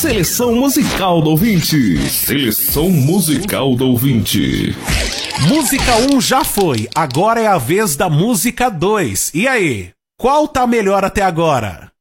Seleção musical do ouvinte. Seleção musical do ouvinte. Música 1 já foi, agora é a vez da música 2. E aí, qual tá melhor até agora?